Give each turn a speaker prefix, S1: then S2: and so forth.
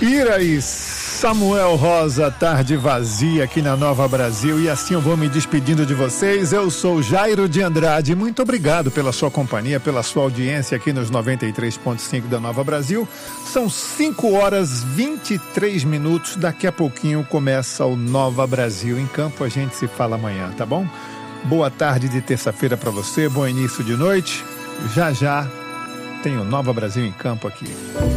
S1: Ira e Samuel Rosa, tarde vazia aqui na Nova Brasil, e assim eu vou me despedindo de vocês. Eu sou Jairo de Andrade, muito obrigado pela sua companhia, pela sua audiência aqui nos 93.5 da Nova Brasil. São 5h23, daqui a pouquinho começa o Nova Brasil em Campo, a gente se fala amanhã, tá bom? Boa tarde de terça-feira para você, bom início de noite, já tem o Nova Brasil em Campo aqui.